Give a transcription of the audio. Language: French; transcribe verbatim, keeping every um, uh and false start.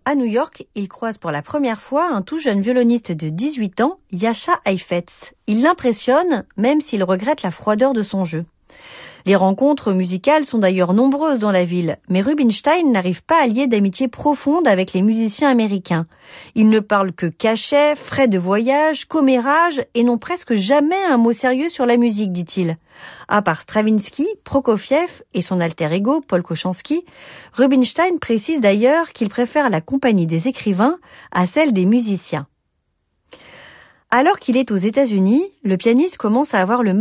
À New York, il croise pour la première fois un tout jeune violoniste de dix-huit ans, Jascha Heifetz. Il l'impressionne, même s'il regrette la froideur de son jeu. Les rencontres musicales sont d'ailleurs nombreuses dans la ville, mais Rubinstein n'arrive pas à lier d'amitié profonde avec les musiciens américains. Ils ne parlent que cachets, frais de voyage, commérages et n'ont presque jamais un mot sérieux sur la musique, dit-il. À part Stravinsky, Prokofiev et son alter ego, Paul Koscianski, Rubinstein précise d'ailleurs qu'il préfère la compagnie des écrivains à celle des musiciens. Alors qu'il est aux États-Unis, le pianiste commence à avoir le